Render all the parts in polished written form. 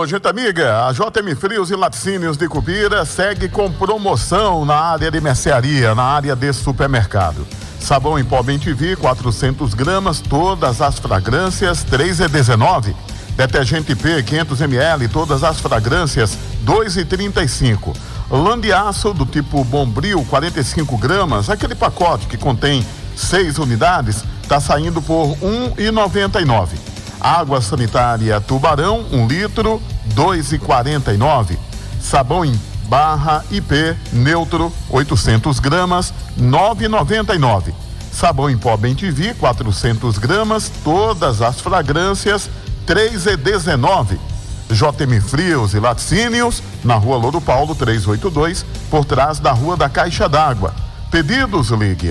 Ô, gente amiga, a JM Frios e Laticínios de Cupira segue com promoção na área de mercearia, na área de supermercado. Sabão em pó Bem-TV, 400 gramas, todas as fragrâncias, R$ 3,19. Detergente P, 500 ml, todas as fragrâncias, R$ 2,35. Lã de aço do tipo Bombril, 45 gramas, aquele pacote que contém 6 unidades, está saindo por R$ 1,99. Água sanitária Tubarão, 1 litro, R$ 2,49. Sabão em barra IP neutro, 800 gramas, R$ 9,99. Sabão em pó Bem-TV, 400 gramas, todas as fragrâncias, R$ 3,19. JM Frios e Laticínios, na Rua Louro Paulo 382, por trás da Rua da Caixa d'Água. Pedidos, ligue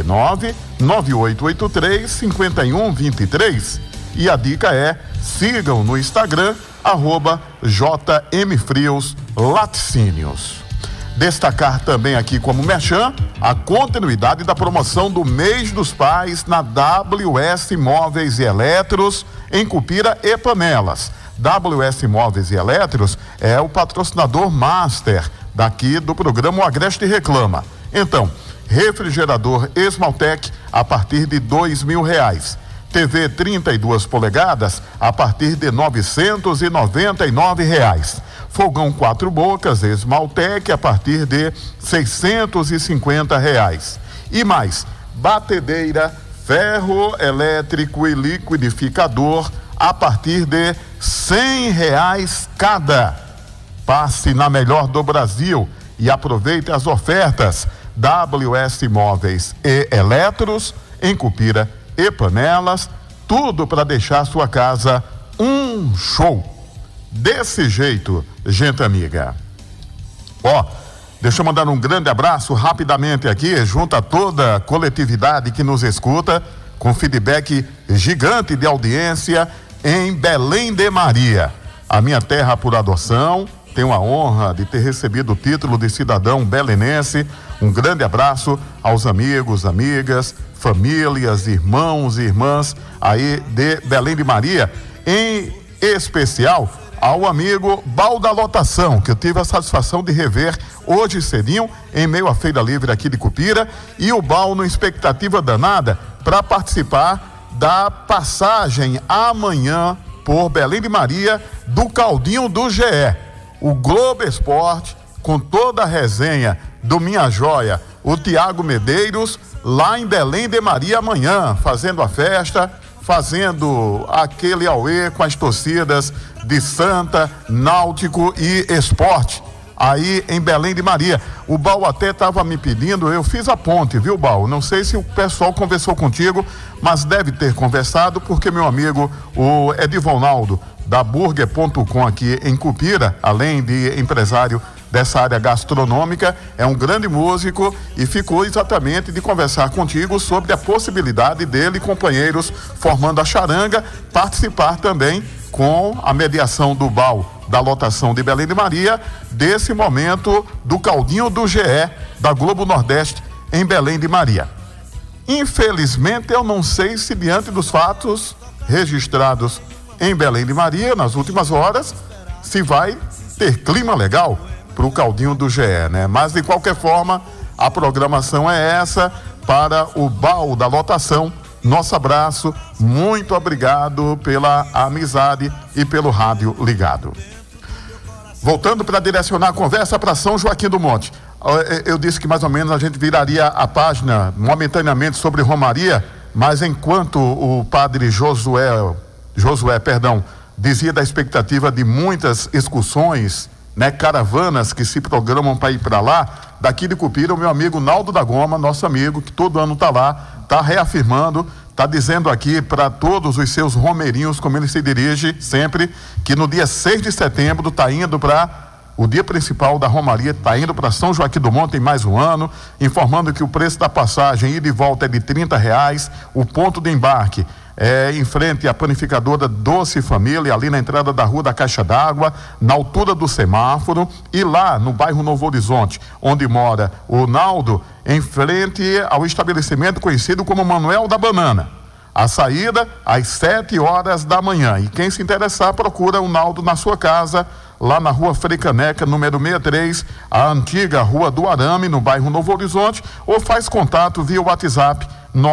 99883-5123. E a dica é, sigam no Instagram, @JM Frios Laticínios. Destacar também aqui como merchan, a continuidade da promoção do Mês dos Pais na WS Móveis e Eletros, em Cupira e Panelas. WS Móveis e Eletros é o patrocinador master daqui do programa O Agreste Reclama. Então, refrigerador Esmaltec a partir de R$ 2.000. TV 32 polegadas a partir de R$ 999. Fogão 4 bocas Esmaltec a partir de R$ 650. E mais, batedeira, ferro elétrico e liquidificador a partir de R$ 100 cada. Passe na melhor do Brasil e aproveite as ofertas. WS Móveis e Eletros, em Cupira e Panelas, tudo para deixar a sua casa um show. Desse jeito, gente amiga. Deixa eu mandar um grande abraço rapidamente aqui, junto a toda a coletividade que nos escuta, com feedback gigante de audiência em Belém de Maria, a minha terra por adoção. Tenho a honra de ter recebido o título de cidadão belenense. Um grande abraço aos amigos, amigas, famílias, irmãos e irmãs aí de Belém de Maria, em especial ao amigo Bal da Lotação, que eu tive a satisfação de rever hoje cedinho, em meio à Feira Livre aqui de Cupira, e o Bal numa expectativa danada para participar da passagem amanhã por Belém de Maria do Caldinho do GE. O Globo Esporte, com toda a resenha do Minha Joia, o Tiago Medeiros, lá em Belém de Maria amanhã, fazendo a festa, fazendo aquele auê com as torcidas de Santa, Náutico e Esporte, aí em Belém de Maria. O Bal até estava me pedindo, eu fiz a ponte, viu, Bal? Não sei se o pessoal conversou contigo, mas deve ter conversado, porque meu amigo, o Edivonaldo, da Burger.com aqui em Cupira, além de empresário dessa área gastronômica, é um grande músico e ficou exatamente de conversar contigo sobre a possibilidade dele e companheiros formando a charanga participar também com a mediação do Bal da Lotação de Belém de Maria, desse momento do Caldinho do GE da Globo Nordeste em Belém de Maria. Infelizmente, eu não sei se diante dos fatos registrados em Belém de Maria, nas últimas horas, se vai ter clima legal para o Caldinho do GE, né? Mas, de qualquer forma, a programação é essa para o Bal da Lotação. Nosso abraço, muito obrigado pela amizade e pelo rádio ligado. Voltando para direcionar a conversa para São Joaquim do Monte. Eu disse que mais ou menos a gente viraria a página momentaneamente sobre Romaria, mas enquanto o padre Josué, dizia da expectativa de muitas excursões, né, caravanas que se programam para ir para lá, daqui de Cupira, o meu amigo Naldo da Goma, nosso amigo, que todo ano está lá, está reafirmando, está dizendo aqui para todos os seus romeirinhos, como ele se dirige sempre, que no dia 6 de setembro está indo para o dia principal da Romaria, está indo para São Joaquim do Monte em mais um ano, informando que o preço da passagem ida e volta é de R$30, o ponto de embarque em frente à panificadora Doce Família, ali na entrada da Rua da Caixa d'Água, na altura do semáforo, e lá no bairro Novo Horizonte, onde mora o Naldo, em frente ao estabelecimento conhecido como Manuel da Banana. A saída às 7 horas da manhã. E quem se interessar, procura o Naldo na sua casa, lá na Rua Frei Caneca, número 63, a antiga Rua do Arame, no bairro Novo Horizonte, ou faz contato via WhatsApp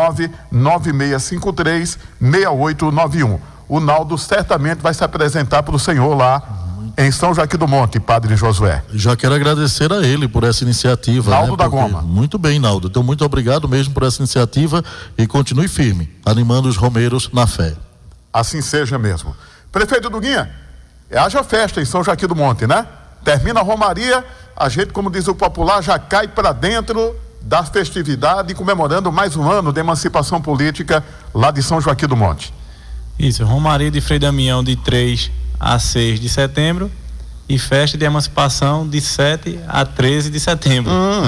99653-6891. O Naldo certamente vai se apresentar para o senhor lá em São Joaquim do Monte, Padre Josué. Já quero agradecer a ele por essa iniciativa. Naldo da Goma. Muito bem, Naldo. Então, muito obrigado mesmo por essa iniciativa e continue firme, animando os romeiros na fé. Assim seja mesmo. Prefeito Duguinha, haja festa em São Joaquim do Monte, né? Termina a romaria, a gente, como diz o popular, já cai para dentro da festividade, comemorando mais um ano de emancipação política lá de São Joaquim do Monte. Isso, romaria de Frei Damião de 3 a 6 de setembro e festa de emancipação de 7 a 13 de setembro.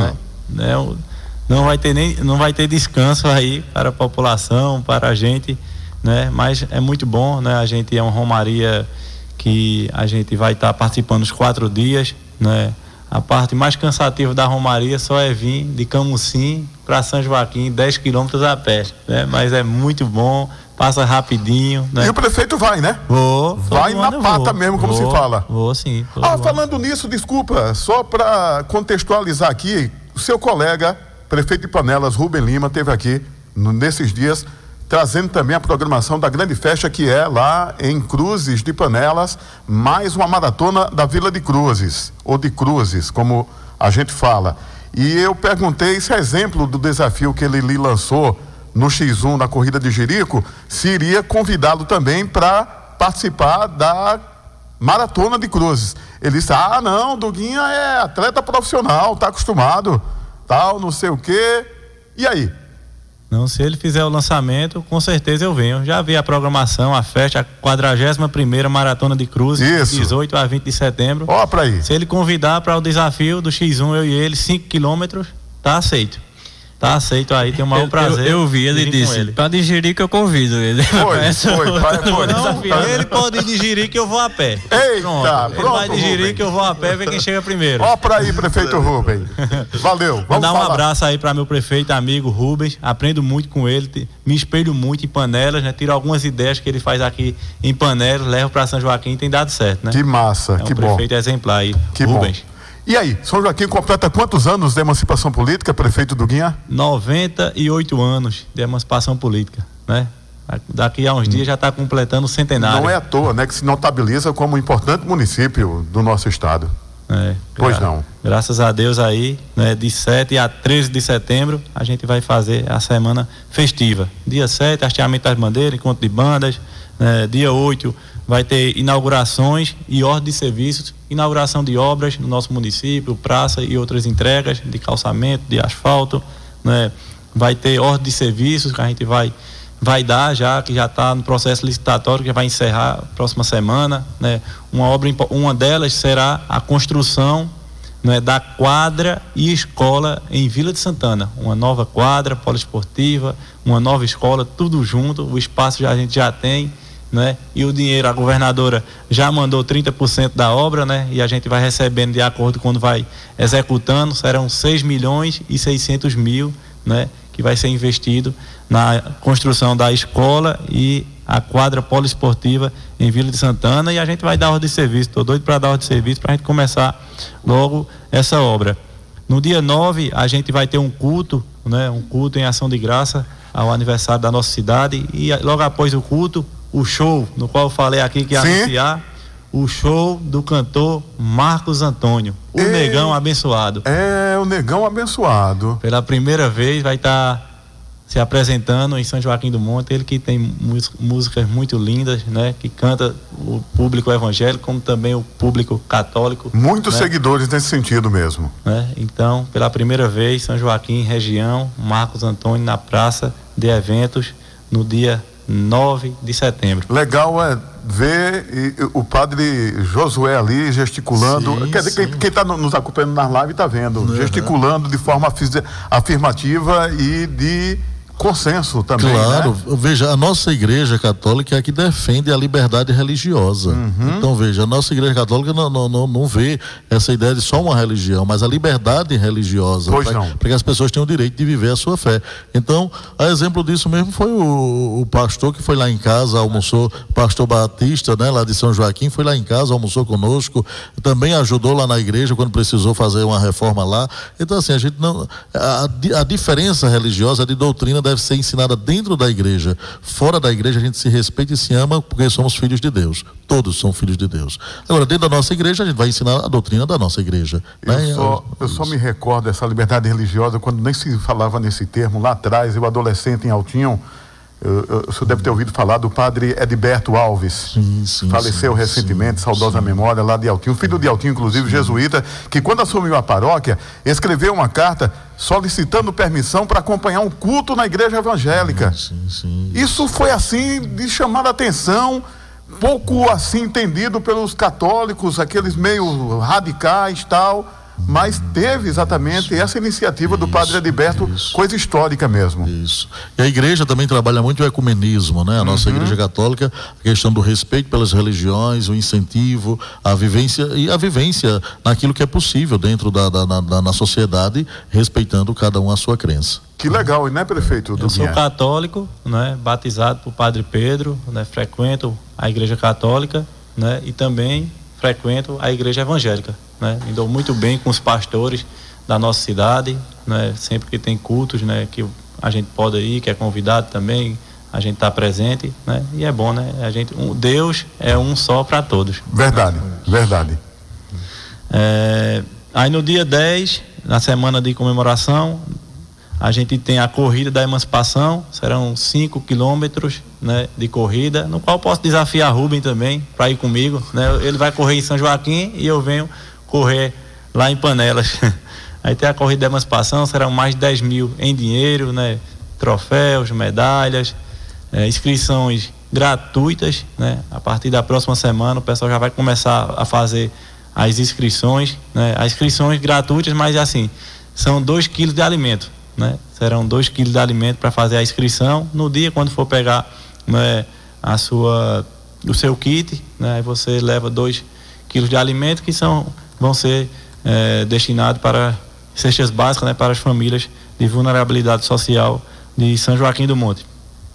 Não vai ter descanso aí para a população, para a gente, né? Mas é muito bom, né? A gente é uma romaria que a gente vai estar participando os 4 dias, né? A parte mais cansativa da romaria só é vir de Camusim para São Joaquim, 10 quilômetros a pé, né? Mas é muito bom, passa rapidinho, né? E o prefeito vai, né? Vou. Vai na pata mesmo, como se fala. Vou sim. Falando nisso, desculpa, só para contextualizar aqui, o seu colega, prefeito de Panelas, Rubem Lima, esteve aqui nesses dias, trazendo também a programação da grande festa que é lá em Cruzes de Panelas, mais uma maratona da Vila de Cruzes, ou de Cruzes, como a gente fala. E eu perguntei se é exemplo do desafio que ele lhe lançou no X1 na corrida de Jerico, se iria convidá-lo também para participar da maratona de Cruzes. Ele disse: não, Duguinha é atleta profissional, tá acostumado, tal, não sei o quê. E aí? Não, se ele fizer o lançamento, com certeza eu venho. Já vi a programação, a festa, a 41ª Maratona de Cruzes, 18 a 20 de setembro. Ó, pra aí. Se ele convidar para o desafio do X1, eu e ele, 5 quilômetros, tá aceito. Tá aceito aí, tem o maior prazer. Eu vi, ele disse, para digerir que eu convido ele. Foi. Não, ele pode digerir que eu vou a pé. Eita, pronto. Ele vai digerir que eu vou a pé, ver quem chega primeiro. Ó pra aí, prefeito Rubem. Valeu. Vou dar um abraço aí para meu prefeito, amigo Rubens. Aprendo muito com ele, me espelho muito em Panelas, né? Tiro algumas ideias que ele faz aqui em Panelas, levo para São Joaquim, tem dado certo, né? Que massa, que bom. Prefeito exemplar aí, que Rubens. Bom. E aí, São Joaquim completa quantos anos de emancipação política, prefeito Duguinha? 98 anos de emancipação política, né? Daqui a uns dias já está completando o centenário. Não é à toa, né, que se notabiliza como um importante município do nosso estado. Pois não. Graças a Deus aí, né, de 7 a 13 de setembro, a gente vai fazer a semana festiva. Dia 7, hasteamento das bandeiras, encontro de bandas, né, dia 8, vai ter inaugurações e ordem de serviços, inauguração de obras no nosso município, praça e outras entregas de calçamento, de asfalto, né? Vai ter ordem de serviços que a gente vai dar já, que já está no processo licitatório, que já vai encerrar próxima semana, né? Uma delas será a construção, né, da quadra e escola em Vila de Santana, uma nova quadra poliesportiva, uma nova escola, tudo junto, o espaço a gente já tem, né? E o dinheiro, a governadora já mandou 30% da obra, né? E a gente vai recebendo de acordo quando vai executando, serão 6.600.000, né? Que vai ser investido na construção da escola e a quadra poliesportiva em Vila de Santana, e a gente vai dar ordem de serviço. Estou doido para dar ordem de serviço para a gente começar logo essa obra. No dia 9 a gente vai ter um culto, né? Um culto em ação de graça ao aniversário da nossa cidade, e logo após o culto, o show, no qual eu falei aqui que ia anunciar, o show do cantor Marcos Antônio, o Negão Abençoado. O Negão Abençoado. Pela primeira vez vai estar se apresentando em São Joaquim do Monte, ele que tem músicas muito lindas, né? Que canta o público evangélico, como também o público católico. Muitos seguidores nesse sentido mesmo. Né? Então, pela primeira vez, São Joaquim, região, Marcos Antônio na praça de eventos, no dia 9 de setembro. Legal é ver o padre Josué ali gesticulando. Quer dizer, quem está nos acompanhando nas lives está vendo, gesticulando de forma afirmativa e de consenso também, claro, né? Veja, a nossa igreja católica é a que defende a liberdade religiosa. Então, veja, a nossa igreja católica não vê essa ideia de só uma religião, mas a liberdade religiosa, para que as pessoas tenham o direito de viver a sua fé. Então, a exemplo disso mesmo foi o pastor que foi lá em casa, almoçou, pastor Batista, né, lá de São Joaquim, foi lá em casa, almoçou conosco, também ajudou lá na igreja quando precisou fazer uma reforma lá. Então, assim, a gente não, a diferença religiosa de doutrina deve ser ensinada dentro da igreja. Fora da igreja a gente se respeita e se ama porque somos filhos de Deus. Todos são filhos de Deus. Agora, dentro da nossa igreja a gente vai ensinar a doutrina da nossa igreja. Eu só me recordo dessa liberdade religiosa quando nem se falava nesse termo lá atrás, eu adolescente em Altinho. O senhor deve ter ouvido falar do padre Edberto Alves. Sim, faleceu recentemente, saudosa memória, lá de Altinho, filho de Altinho, inclusive, jesuíta, que quando assumiu a paróquia, escreveu uma carta solicitando permissão para acompanhar um culto na igreja evangélica. Isso foi assim, de chamar a atenção, pouco assim entendido pelos católicos, aqueles meio radicais e tal. Mas teve exatamente essa iniciativa do padre Edberto, coisa histórica mesmo. Isso. E a igreja também trabalha muito o ecumenismo, né? A nossa igreja católica, a questão do respeito pelas religiões, o incentivo, a vivência naquilo que é possível dentro da sociedade, respeitando cada um a sua crença. Que legal, né, prefeito? Eu sou católico, né? Batizado por Padre Pedro, né? Frequento a igreja católica, né? E também frequento a igreja evangélica, né? Me dou muito bem com os pastores da nossa cidade, né? Sempre que tem cultos, né? Que a gente pode ir, que é convidado também, a gente está presente, né? E é bom, né? Deus é um só para todos. Verdade. Aí no dia 10, na semana de comemoração, a gente tem a corrida da emancipação, serão 5 quilômetros, né, de corrida, no qual posso desafiar Rubem também para ir comigo, né? Ele vai correr em São Joaquim e eu venho correr lá em Panelas. Aí tem a corrida da emancipação, serão mais de 10 mil em dinheiro, né? Troféus, medalhas, inscrições gratuitas, né? A partir da próxima semana o pessoal já vai começar a fazer as inscrições, né? As inscrições gratuitas, mas assim, são 2 quilos de alimento, né? Serão 2 quilos de alimento para fazer a inscrição. No dia, quando for pegar, né, o seu kit, né? Aí você leva 2 quilos de alimento que vão ser destinados para cestas básicas, né? Para as famílias de vulnerabilidade social de São Joaquim do Monte.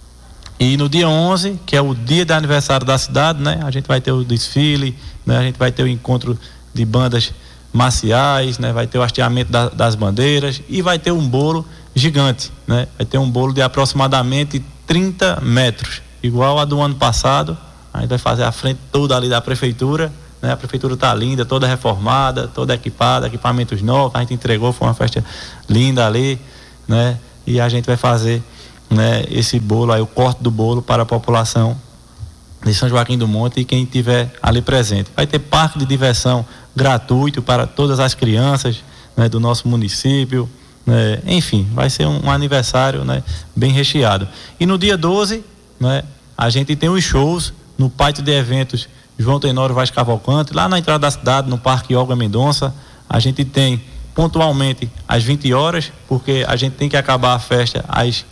E no dia 11, que é o dia de aniversário da cidade, né? A gente vai ter o desfile, né? A gente vai ter o encontro de bandas marciais, né? Vai ter o hasteamento das bandeiras e vai ter um bolo gigante, né? Vai ter um bolo de aproximadamente 30 metros, igual a do ano passado. A gente vai fazer a frente toda ali da prefeitura, né? A prefeitura tá linda, toda reformada, toda equipada, equipamentos novos, a gente entregou, foi uma festa linda ali, né? E a gente vai fazer, né, esse bolo aí, o corte do bolo para a população de São Joaquim do Monte e quem estiver ali presente. Vai ter parque de diversão gratuito para todas as crianças, né, do nosso município, né? Enfim, vai ser um aniversário, né, bem recheado. E no dia 12, né, a gente tem os shows no pátio de eventos João Tenório Vaz Cavalcante, lá na entrada da cidade, no Parque Olga Mendonça. A gente tem pontualmente às 20 horas, porque a gente tem que acabar a festa às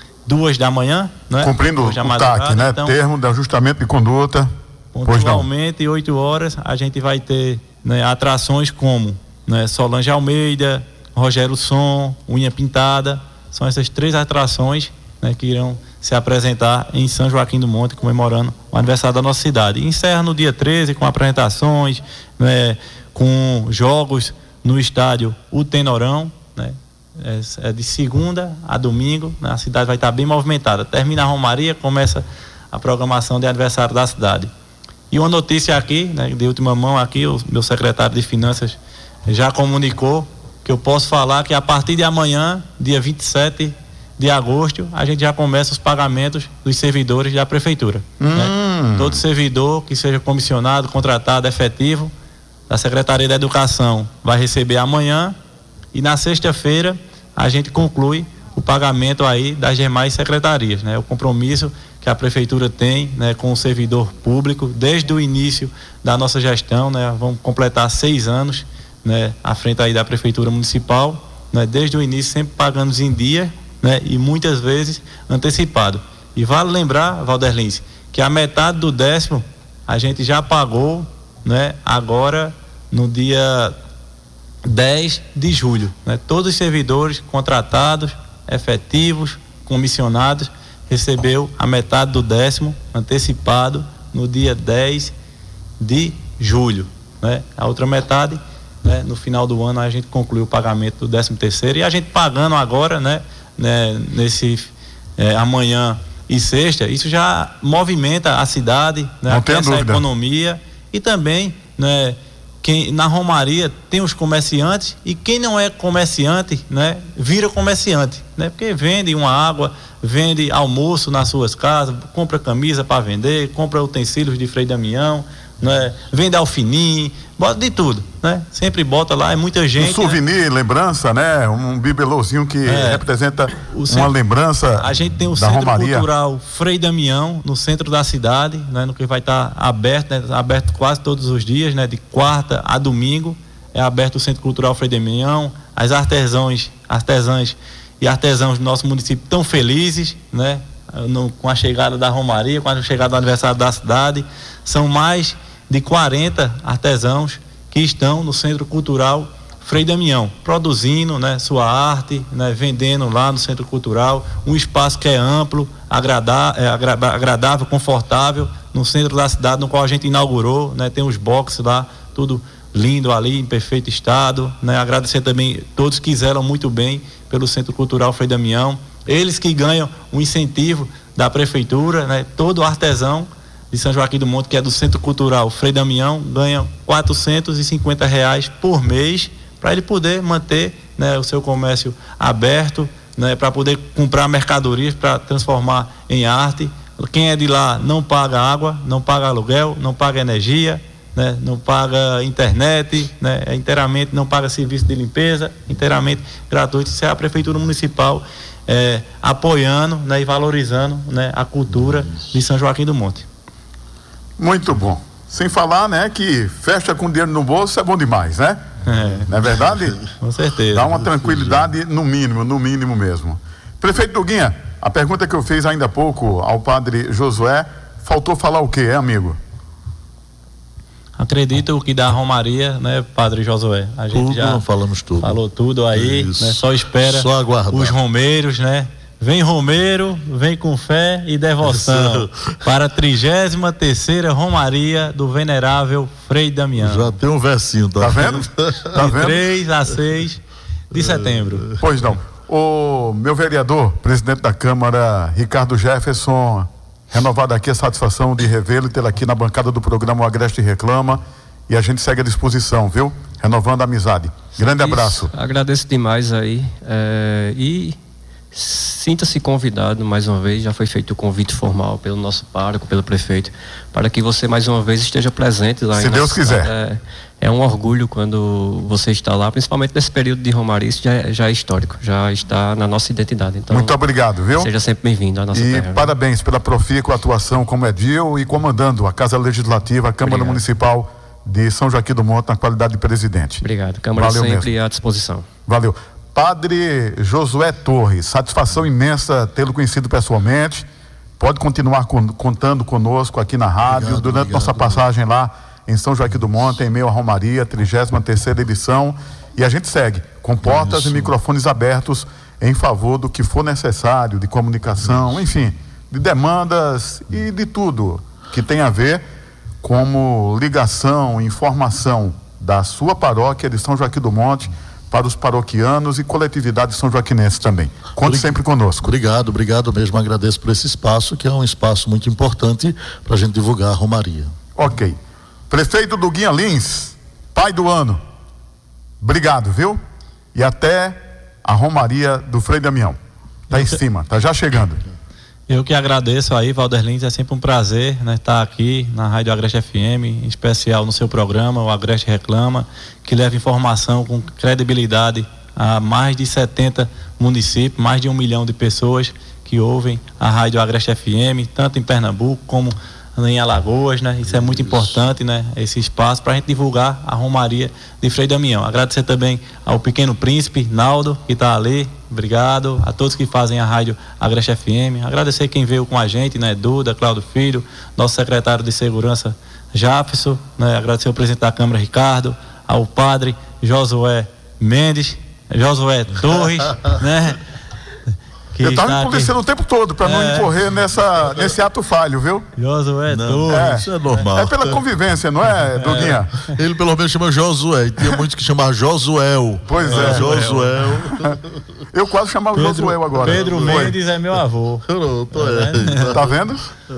2 da manhã, né? Cumprindo o TAC, né? Então, termo de ajustamento de conduta. Pontualmente, 8 horas, a gente vai ter, né, atrações como, né, Solange Almeida, Rogério Som, Unha Pintada. São essas 3 atrações, né, que irão se apresentar em São Joaquim do Monte, comemorando o aniversário da nossa cidade. E encerra no dia 13 com apresentações, né, com jogos no estádio O Tenorão, né? É de segunda a domingo, né? A cidade vai estar bem movimentada. Termina a romaria, começa a programação de aniversário da cidade. E uma notícia aqui, né, de última mão aqui, o meu secretário de Finanças já comunicou que eu posso falar que a partir de amanhã, dia 27 de agosto, a gente já começa os pagamentos dos servidores da prefeitura. Né? Todo servidor que seja comissionado, contratado, efetivo, da Secretaria da Educação vai receber amanhã e na sexta-feira a gente conclui o pagamento aí das demais secretarias, né? O compromisso que a prefeitura tem, né, com o servidor público desde o início da nossa gestão, né? Vamos completar 6 anos, né, à frente aí da prefeitura municipal, né? Desde o início sempre pagando em dia, né, e muitas vezes antecipado. E vale lembrar, Valderlins, que a metade do 10º a gente já pagou, né, agora no dia 10 de julho, né? Todos os servidores contratados, efetivos, comissionados, recebeu a metade do 10º antecipado no dia 10 de julho, né? A outra metade, né, no final do ano a gente concluiu o pagamento do 13º e a gente pagando agora, né, nesse amanhã e sexta, isso já movimenta a cidade, né, essa economia e também, né, quem na Romaria tem os comerciantes e quem não é comerciante, né, vira comerciante, né, porque vende uma água, vende almoço nas suas casas, compra camisa para vender, compra utensílios de Frei Damião, né, vende alfinim, bota de tudo, né? Sempre bota lá, é muita gente. Um souvenir, né? Lembrança, né? Um bibelôzinho que representa uma lembrança. A gente tem o Centro Cultural Frei Damião no centro da cidade, né? No que vai estar aberto, né? Aberto quase todos os dias, né? De quarta a domingo é aberto o Centro Cultural Frei Damião. As artesãs e artesãos do nosso município estão felizes, né? Com a chegada da Romaria, com a chegada do aniversário da cidade. São mais de 40 artesãos que estão no Centro Cultural Frei Damião, produzindo, né, sua arte, né, vendendo lá no Centro Cultural, um espaço que é amplo, agradável, confortável, no centro da cidade, no qual a gente inaugurou, né, tem os boxes lá, tudo lindo ali, em perfeito estado, né, agradecer também todos que zelam muito bem pelo Centro Cultural Frei Damião, eles que ganham um incentivo da prefeitura, né, todo artesão de São Joaquim do Monte, que é do Centro Cultural Frei Damião, ganha R$450 por mês para ele poder manter, né, o seu comércio aberto, né, para poder comprar mercadorias para transformar em arte. Quem é de lá não paga água, não paga aluguel, não paga energia, né, não paga internet, né, inteiramente não paga serviço de limpeza, inteiramente gratuito. Isso é a Prefeitura Municipal apoiando, né, e valorizando, né, a cultura de São Joaquim do Monte. Muito bom. Sem falar, né, que festa com dinheiro no bolso é bom demais, né? Não é verdade? Com certeza. Dá uma tranquilidade no mínimo mesmo. Prefeito Duguinha, a pergunta que eu fiz ainda há pouco ao padre Josué, faltou falar o quê, amigo? Acredito que da Romaria, né, padre Josué? A gente já falamos tudo. Falou tudo aí, né? Só espera os romeiros, né? Vem romeiro, vem com fé e devoção para a 33ª Romaria do Venerável Frei Damião. Já tem um versinho, tá vendo? Tá vendo? 3 a 6 de setembro. Pois não. O meu vereador, presidente da Câmara, Ricardo Jefferson, renovada aqui a satisfação de revê-lo e tê-lo aqui na bancada do programa O Agreste Reclama, e a gente segue à disposição, viu? Renovando a amizade. Grande abraço. Agradeço demais aí, e sinta-se convidado mais uma vez, já foi feito o convite formal pelo nosso pároco, pelo prefeito, para que você mais uma vez esteja presente lá. Se Deus quiser. É um orgulho quando você está lá, principalmente nesse período de Romaria, isso já é histórico, já está na nossa identidade. Então, muito obrigado, viu? Seja sempre bem-vindo à nossa terra. E parabéns pela profícua atuação como edil e comandando a Casa Legislativa, a Câmara Municipal de São Joaquim do Monte, na qualidade de presidente. Obrigado, Câmara sempre à disposição. Valeu. Padre Josué Torres, satisfação imensa tê-lo conhecido pessoalmente. Pode continuar contando conosco aqui na rádio durante nossa passagem lá em São Joaquim do Monte, em meio à Romaria, 33ª edição. E a gente segue com portas e microfones abertos em favor do que for necessário, de comunicação, enfim, de demandas e de tudo que tem a ver como ligação, informação da sua paróquia de São Joaquim do Monte para os paroquianos e coletividade são joaquinense também. Conte sempre conosco. Obrigado mesmo, agradeço por esse espaço, que é um espaço muito importante para a gente divulgar a Romaria. Ok. Prefeito Duguinha Lins, pai do ano, obrigado, viu? E até a Romaria do Frei Damião. Tá em cima, tá já chegando. Eu que agradeço aí, Valder Lins, é sempre um prazer, né, estar aqui na Rádio Agreste FM, em especial no seu programa, o Agreste Reclama, que leva informação com credibilidade a mais de 70 municípios, mais de 1 milhão de pessoas que ouvem a Rádio Agreste FM, tanto em Pernambuco como em Alagoas, né? Isso é muito importante, né? Esse espaço para a gente divulgar a Romaria de Frei Damião. Agradecer também ao Pequeno Príncipe, Naldo, que está ali. Obrigado a todos que fazem a rádio Agreste FM. Agradecer quem veio com a gente, né? Duda, Cláudio Filho, nosso secretário de Segurança, Jafferson, né? Agradecer ao presidente da Câmara, Ricardo, ao padre Josué Mendes, Josué Torres, né? Eu estava me convencendo o tempo todo para não incorrer nesse ato falho, viu? Josué Torres. Isso é normal. É pela convivência, não é, Duguinha? Ele pelo menos chama Josué. E tinha muitos que chamavam Josuel. Pois é. Josuel. Eu quase chamava Josuel agora. Pedro Mendes é meu avô. Tá vendo?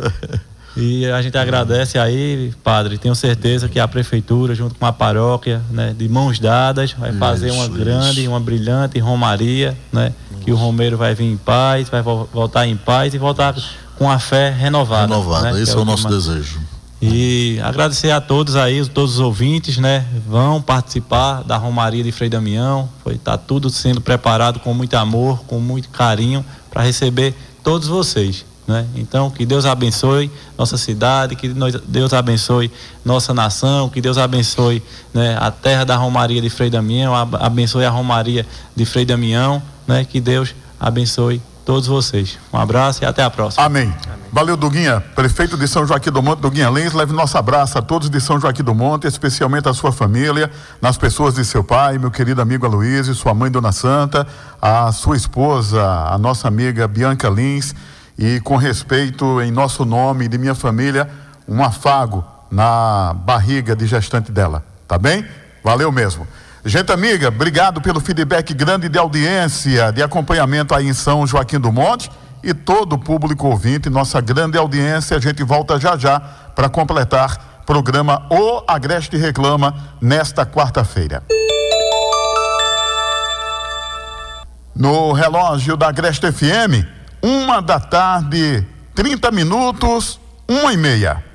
E a gente agradece aí, padre. Tenho certeza que a prefeitura, junto com a paróquia, né, de mãos dadas, vai fazer uma grande, uma brilhante romaria, né? Que o romeiro vai vir em paz, vai voltar em paz e voltar com a fé renovada. Né? Esse é o nosso desejo. E agradecer a todos aí, todos os ouvintes, né? Vão participar da Romaria de Frei Damião. Tá tudo sendo preparado com muito amor, com muito carinho, para receber todos vocês. Né? Então, que Deus abençoe nossa cidade, que Deus abençoe nossa nação, que Deus abençoe, né, a terra da Romaria de Frei Damião, abençoe a Romaria de Frei Damião, né? Que Deus abençoe todos vocês. Um abraço e até a próxima. Amém. Valeu, Duguinha. Prefeito de São Joaquim do Monte, Duguinha Lins, leve nosso abraço a todos de São Joaquim do Monte, especialmente a sua família, nas pessoas de seu pai, meu querido amigo Aloysio, sua mãe Dona Santa, a sua esposa, a nossa amiga Bianca Lins. E com respeito, em nosso nome e de minha família, um afago na barriga de gestante dela, tá bem? Valeu mesmo. Gente amiga, obrigado pelo feedback grande de audiência, de acompanhamento aí em São Joaquim do Monte e todo o público ouvinte, nossa grande audiência. A gente volta já já para completar programa O Agreste Reclama nesta quarta-feira. No relógio da Agreste FM, 1 da tarde, 30 minutos, 1h30.